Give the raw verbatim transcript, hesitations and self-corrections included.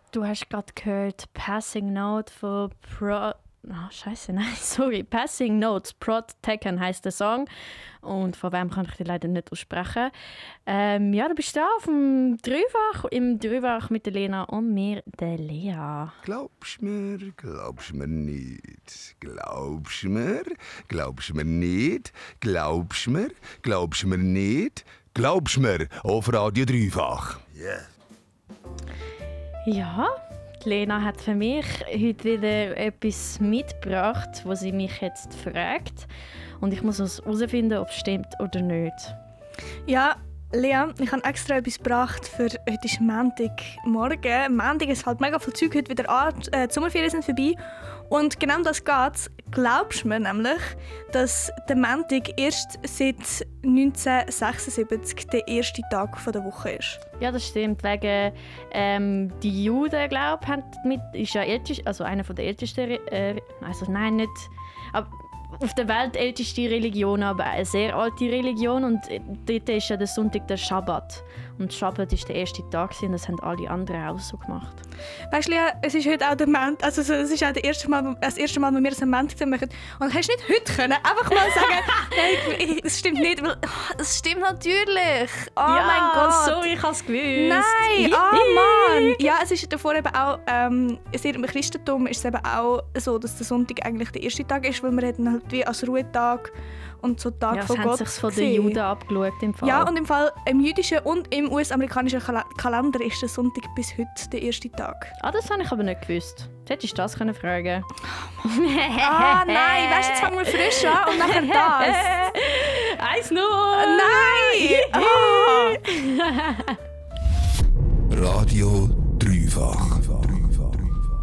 Du hast gerade gehört Passing Note von Pro... Oh, scheiße, nein, sorry. Passing Notes, Prod Tekken heisst der Song. Und von wem kann ich die leider nicht aussprechen. Ähm, ja, du bist da auf dem Dreifach, im Dreifach mit der Lena und mir, der Lea. Glaubst mir, glaubst mir nicht. Glaubst mir, glaubst mir nicht. Glaubst mir, glaubst mir nicht. Glaubst mir, auf Radio Dreifach. Yeah. Ja, die Lena hat für mich heute wieder etwas mitgebracht, was sie mich jetzt fragt. Und ich muss herausfinden, ob es stimmt oder nicht. Ja, Lea, ich habe extra etwas gebracht für heute ist Montagmorgen. Montag ist halt mega viel Zeug heute wieder an. Äh, die Sommerferien sind vorbei. Und genau um das geht. Glaubst du mir nämlich, dass der Montag erst seit neunzehnhundertsechsundsiebzig der erste Tag der Woche ist? Ja, das stimmt. Wegen ähm, die Juden, glaube ich, ist ja ältest, also einer der ältesten, äh, also nein, nicht, aber auf der Welt älteste Religion, aber eine sehr alte Religion. Und dort ist ja der Sonntag der Schabbat. Und Schabbat war der erste Tag und das haben alle anderen auch so gemacht. Weißt du, Lea, es ist heute auch der Montag, also es ist auch das erste Mal, das erste Mal, wo wir einen Montag machen. Und hast du nicht heute können, einfach mal sagen, nein, es stimmt nicht, weil es stimmt natürlich. Oh ja, mein Gott. sorry, ich habe es gewusst. Nein, oh Mann. Ja, es ist davor eben auch, ähm, im Christentum ist es eben auch so, dass der Sonntag eigentlich der erste Tag ist, weil wir dann halt wie als Ruhetag und so Tag ja, von Gott haben sich von den Juden abgeschaut im Fall. Ja, und im Fall im jüdischen und im U S-amerikanischen Kal- Kalender ist der Sonntag bis heute der erste Tag. Ah, das habe ich aber nicht gewusst. Hättest du das können fragen? Ah, nein, weißt du, jetzt fangen wir frisch an und nachher das. Eins null! Nein! Ah. Radio Dreifach.